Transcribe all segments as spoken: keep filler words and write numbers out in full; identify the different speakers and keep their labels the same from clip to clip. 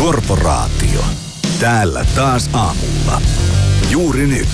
Speaker 1: Korporaatio. Täällä taas aamulla. Juuri nyt.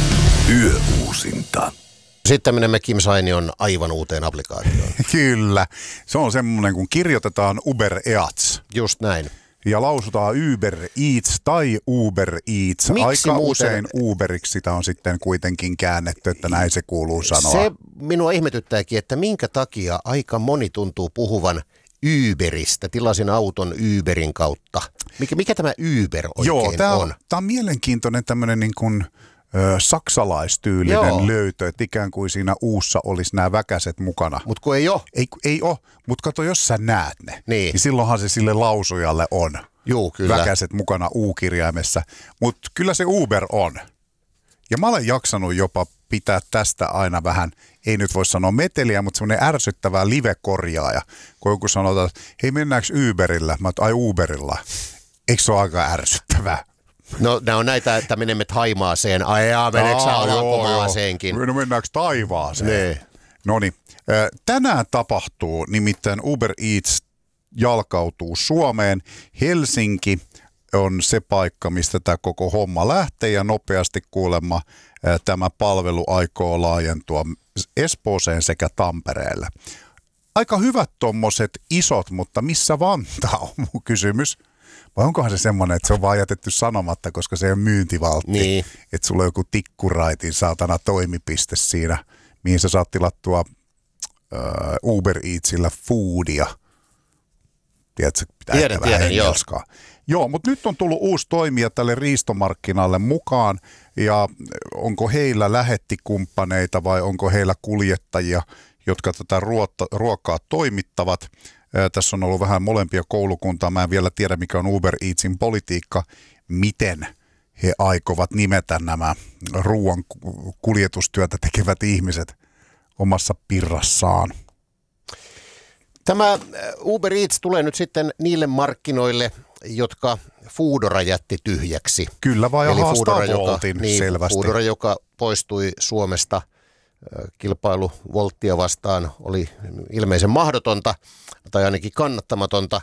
Speaker 1: Yöuusinta.
Speaker 2: Sitten menemme Kim Sainion aivan uuteen applikaatioon.
Speaker 3: Kyllä. Se on semmoinen, kun kirjoitetaan Uber Eats.
Speaker 2: Just näin.
Speaker 3: Ja lausutaan Uber Eats tai Uber Eats.
Speaker 2: Miksi
Speaker 3: Aika
Speaker 2: muuten
Speaker 3: usein Uberiksi sitä on sitten kuitenkin käännetty, että näin se kuuluu sanoa.
Speaker 2: Se minua ihmetyttääkin, että minkä takia aika moni tuntuu puhuvan Uberistä. Tilasin auton Uberin kautta. Mikä, mikä tämä Uber oikein
Speaker 3: Joo, tää on?
Speaker 2: on?
Speaker 3: Tämä on mielenkiintoinen tämmöinen niin kuin ö, saksalaistyylinen
Speaker 2: Joo.
Speaker 3: löytö, että ikään kuin siinä uussa olisi nämä väkäset mukana.
Speaker 2: Mutta kun ei ole.
Speaker 3: Ei, ei ole, mutta kato, jos sä näet ne, niin.
Speaker 2: Niin.
Speaker 3: niin silloinhan se sille lausujalle on.
Speaker 2: Juu, kyllä.
Speaker 3: Väkäset mukana U-kirjaimessa, mutta kyllä se Uber on. Ja mä olen jaksanut jopa pitää tästä aina vähän, ei nyt voi sanoa meteliä, mutta semmoinen ärsyttävää live-korjaaja. Kun joku sanotaan, että hei mennäänkö Uberillä? Mä oon, ai Uberilla. Eikö se ole aika ärsyttävää?
Speaker 2: No nämä on näitä, että menemme Thaimaaseen. Ai jaa, meneekö sä Alankomaaseenkin?
Speaker 3: No mennäänkö taivaaseen?
Speaker 2: Nee.
Speaker 3: Noniin. Tänään tapahtuu, nimittäin Uber Eats jalkautuu Suomeen. Helsinki on se paikka, mistä tämä koko homma lähtee ja nopeasti kuulemma tämä palvelu aikoo laajentua Espooseen sekä Tampereelle. Aika hyvät tommoset isot, mutta missä Vantaa on mun kysymys? Vai onkohan se semmoinen, että se on vaan jätetty sanomatta, koska se on myyntivaltti.
Speaker 2: Niin. Että
Speaker 3: sulla on joku tikkuraitin saatana toimipiste siinä, mihin sä saat tilattua uh, Uber Eatsillä foodia. Tiedätkö, pitää
Speaker 2: tiedän,
Speaker 3: ehkä vähän
Speaker 2: tiedän, joo.
Speaker 3: hengelskaa. Joo, mutta nyt on tullut uusi toimija tälle riistomarkkinalle mukaan, ja onko heillä lähettikumppaneita vai onko heillä kuljettajia, jotka tätä ruotta, ruokaa toimittavat. Ää, tässä on ollut vähän molempia koulukuntaa, mä en vielä tiedä mikä on Uber Eatsin politiikka, miten he aikovat nimetä nämä ruoan kuljetustyötä tekevät ihmiset omassa pirrassaan.
Speaker 2: Tämä Uber Eats tulee nyt sitten niille markkinoille, jotka Foodora jätti tyhjäksi.
Speaker 3: Kyllä vai
Speaker 2: Eli
Speaker 3: haastaa
Speaker 2: Foodora,
Speaker 3: Voltin
Speaker 2: joka, niin,
Speaker 3: selvästi.
Speaker 2: Foodora, joka poistui Suomesta. Kilpailu Volttia vastaan oli ilmeisen mahdotonta tai ainakin kannattamatonta.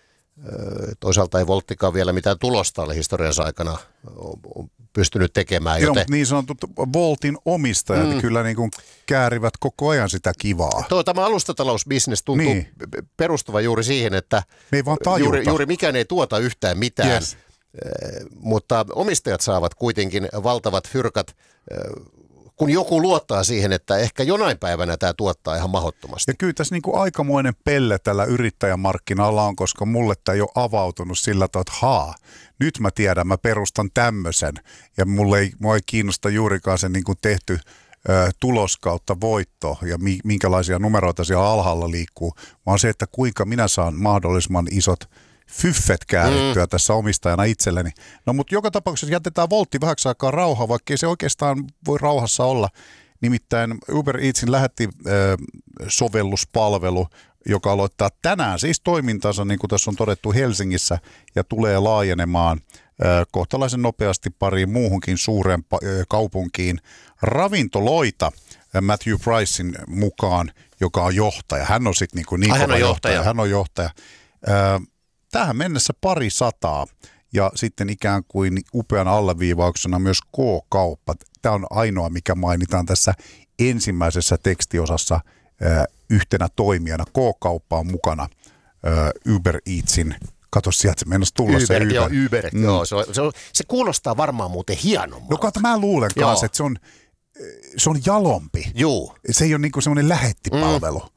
Speaker 2: Toisaalta ei Volttikaan vielä mitään tulosta ole historiansa aikana pystynyt tekemään.
Speaker 3: Joo,
Speaker 2: joten
Speaker 3: niin sanotut Voltin omistajat mm. kyllä niin kuin käärivät koko ajan sitä kivaa.
Speaker 2: Tuo, tämä alustatalousbisnes tuntuu niin. perustuva juuri siihen, että juuri, juuri mikään ei tuota yhtään mitään, yes. mutta omistajat saavat kuitenkin valtavat fyrkat, kun joku luottaa siihen, että ehkä jonain päivänä tämä tuottaa ihan mahdottomasti.
Speaker 3: Ja kyllä tässä niin kuin aikamoinen pelle tällä yrittäjämarkkinalla on, koska mulle tämä ei ole avautunut sillä tavalla, että haa, nyt mä tiedän, mä perustan tämmöisen. Ja mulle ei, mua ei kiinnosta juurikaan se niin kuin tehty ö, tulos kautta voitto ja mi, minkälaisia numeroita siellä alhaalla liikkuu, vaan se, että kuinka minä saan mahdollisimman isot fyffet käärittyä mm. tässä omistajana itselleni. No mutta joka tapauksessa jätetään Voltti vähäksi aikaa rauhaa, vaikka ei se oikeastaan voi rauhassa olla. Nimittäin Uber Eatsin lähetti äh, sovelluspalvelu, joka aloittaa tänään siis toimintansa, niin kuin tässä on todettu Helsingissä, ja tulee laajenemaan äh, kohtalaisen nopeasti pariin muuhunkin suureen äh, kaupunkiin. Ravintoloita äh, Matthew Pricein mukaan, joka on johtaja. Hän on sitten niin, niin kova
Speaker 2: hän on
Speaker 3: johtaja.
Speaker 2: johtaja.
Speaker 3: Hän on johtaja. Äh, Tähän mennessä pari sataa ja sitten ikään kuin upean alleviivauksena myös K-kauppa. Tämä on ainoa, mikä mainitaan tässä ensimmäisessä tekstiosassa äh, yhtenä toimijana. K-kauppa on mukana äh, Uber Eatsin. Kato sieltä, se meinasi tulla
Speaker 2: Uber,
Speaker 3: se Uber.
Speaker 2: Joo, Uber, mm. joo, se, on, se, on, se kuulostaa varmaan muuten hienommalta.
Speaker 3: No kato, mä luulen joo. kanssa, että se on, se on jalompi.
Speaker 2: Juu.
Speaker 3: Se ei ole niin kuin semmoinen lähettipalvelu. Mm.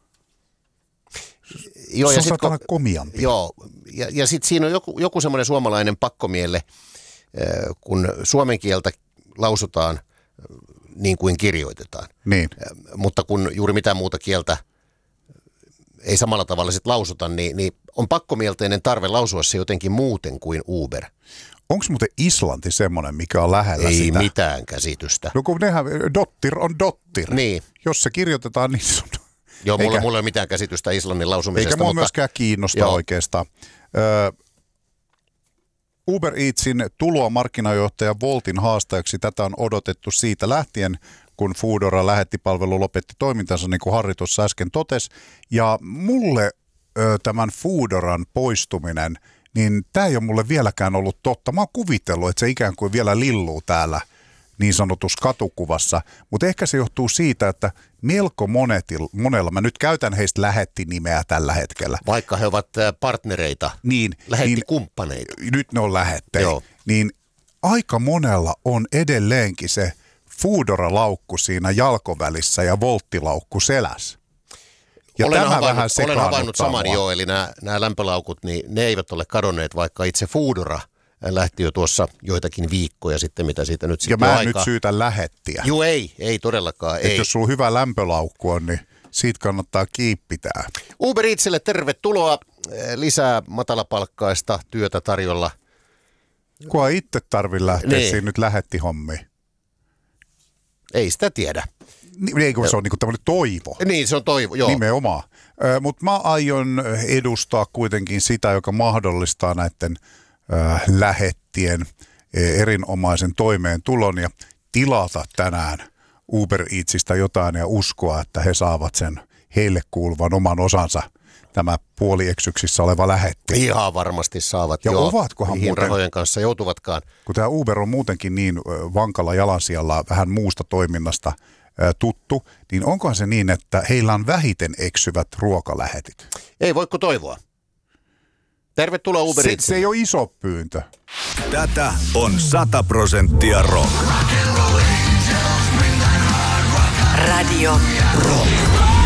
Speaker 2: Joo,
Speaker 3: se
Speaker 2: ja
Speaker 3: on
Speaker 2: sit,
Speaker 3: satana komiampi.
Speaker 2: Joo, ja, ja sitten siinä on joku, joku semmoinen suomalainen pakkomielle, kun suomen kieltä lausutaan niin kuin kirjoitetaan.
Speaker 3: Niin.
Speaker 2: Mutta kun juuri mitään muuta kieltä ei samalla tavalla sit lausuta, niin, niin on pakkomielteinen tarve lausua se jotenkin muuten kuin Uber.
Speaker 3: Onko muuten Islanti semmoinen, mikä on lähellä
Speaker 2: ei
Speaker 3: sitä?
Speaker 2: Ei mitään käsitystä.
Speaker 3: No kun nehän, dottir on dottir.
Speaker 2: Niin.
Speaker 3: Jos se kirjoitetaan, niin se on...
Speaker 2: Joo, mulla, mulla ei ole mitään käsitystä islannin lausumisesta.
Speaker 3: Eikä mua
Speaker 2: mutta
Speaker 3: myöskään kiinnosta joo. oikeastaan. Ö, Uber Eatsin tuloa markkinajohtaja Voltin haastajaksi, tätä on odotettu siitä lähtien, kun Foodora lähettipalvelu lopetti toimintansa, niin kuin Harri tuossa äsken totesi. Ja mulle ö, tämän Foodoran poistuminen niin tämä ei ole mulle vieläkään ollut totta. Mä oon kuvitellut, että se ikään kuin vielä lilluu täällä niin sanotussa katukuvassa, mutta ehkä se johtuu siitä, että melko monetil, monella, mä nyt käytän heistä lähettinimeä tällä hetkellä.
Speaker 2: Vaikka he ovat partnereita,
Speaker 3: niin,
Speaker 2: lähettikumppaneita.
Speaker 3: Niin, nyt ne on lähettejä. Niin aika monella on edelleenkin se Foodora-laukku siinä jalkovälissä ja volttilaukku selässä. Ja
Speaker 2: olen
Speaker 3: tämä
Speaker 2: havainnut,
Speaker 3: vähän
Speaker 2: olen havainnut saman
Speaker 3: mua.
Speaker 2: jo, eli nämä, nämä lämpölaukut, niin ne eivät ole kadonneet, vaikka itse Foodora lähti jo tuossa joitakin viikkoja sitten, mitä siitä nyt sitten
Speaker 3: Ja mä en
Speaker 2: aikaa.
Speaker 3: nyt syytä lähettiä.
Speaker 2: Joo, ei, ei todellakaan, ei.
Speaker 3: Jos sulla hyvä lämpölaukku on, niin siitä kannattaa kiippitää.
Speaker 2: Uber Eatsille tervetuloa. Lisää matalapalkkaista työtä tarjolla.
Speaker 3: Kunhan itse tarvitse lähteä
Speaker 2: niin.
Speaker 3: siinä nyt lähettihommiin.
Speaker 2: Ei sitä tiedä.
Speaker 3: Niin, ei kun se on niinku tämmöinen toivo.
Speaker 2: Niin, se on toivo, joo.
Speaker 3: Nimenomaan. Mutta mä aion edustaa kuitenkin sitä, joka mahdollistaa näiden äh, lähettien erinomaisen toimeentulon ja tilata tänään Uber Eatsista jotain ja uskoa, että he saavat sen heille kuuluvan oman osansa, tämä puolieksyksissä oleva lähetti.
Speaker 2: Ihan varmasti saavat,
Speaker 3: ja
Speaker 2: joo.
Speaker 3: Ovatkohan
Speaker 2: mihin
Speaker 3: muuten,
Speaker 2: rahojen kanssa joutuvatkaan.
Speaker 3: kun tämä Uber on muutenkin niin vankalla jalansijalla vähän muusta toiminnasta ää, tuttu, niin onkohan se niin, että heillä on vähiten eksyvät ruokalähetit?
Speaker 2: Ei voiko toivoa. Tervetuloa Uber
Speaker 3: se,
Speaker 2: Eatsille.
Speaker 3: se ei ole iso pyyntö.
Speaker 1: Tätä on sata prosenttia rock.
Speaker 4: Radio Rock.